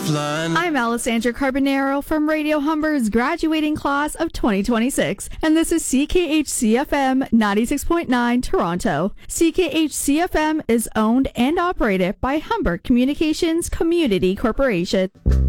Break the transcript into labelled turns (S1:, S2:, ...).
S1: lifeline.
S2: I'm Alessandra Carbonaro from Radio Humber's graduating class of 2026, and this is CKHC-FM 96.9 Toronto. CKHC-FM is owned and operated by Humber Communications Community Corporation.